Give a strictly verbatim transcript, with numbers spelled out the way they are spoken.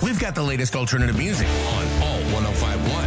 We've got the latest alternative music on All one oh five point one.